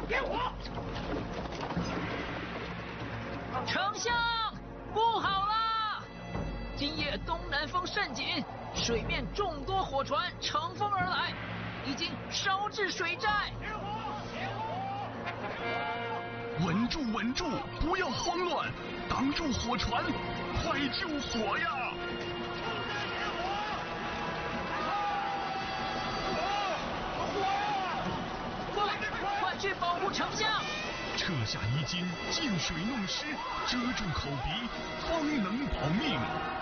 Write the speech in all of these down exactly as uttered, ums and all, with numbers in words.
点火！ 丞相，不好啦！今夜东南风甚紧，水面众多火船乘风而来，已经烧至水寨。 点火！点火！ 稳住，稳住，不要慌乱，挡住火船，快救火呀！ 去保护丞相！ 撤下衣襟，进水弄湿，遮住口鼻，方能保命。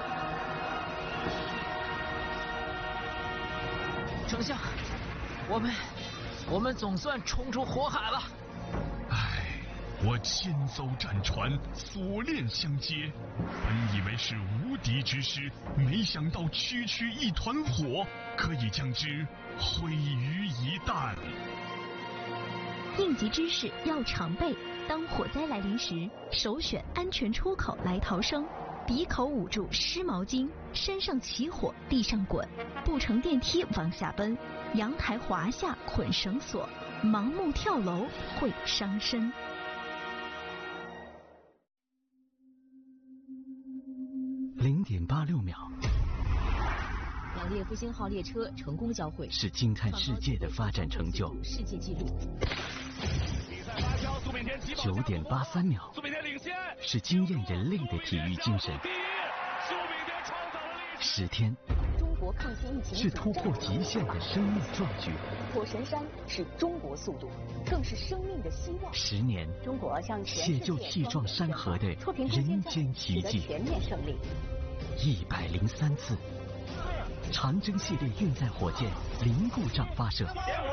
丞相，我们我们总算冲出火海了。 唉，我千艘战船锁链相接，本以为是无敌之师，没想到区区一团火可以将之毁于一旦。 应急知识要常备，当火灾来临时，首选安全出口来逃生。鼻口捂住湿毛巾，身上起火，地上滚，不乘电梯往下奔，阳台滑下捆绳索，盲目跳楼会伤身。 零点八六秒。 两列复兴号列车成功交汇， 是惊叹世界的发展成就。 世界纪录。 比赛发酵，苏炳添起跑。 九点八三秒， 苏炳添领先， 是惊艳人类的体育精神。 第一，苏炳添创造了历史。 十天， 中国抗击疫情是突破极限的生命壮举。 火神山是中国速度，更是生命的希望。 十年， 中国向全写就气壮山河的人间奇迹。 全面胜利。 一百零三次。 长征系列运载火箭零故障发射，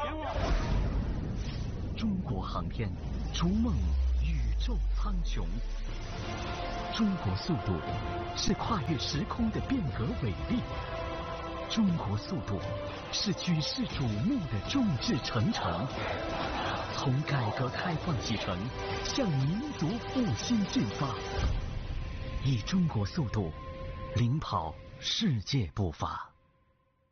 中国航天逐梦宇宙苍穹。中国速度是跨越时空的变革伟力，中国速度是举世瞩目的众志成城。从改革开放启程，向民族复兴进发，以中国速度领跑世界步伐。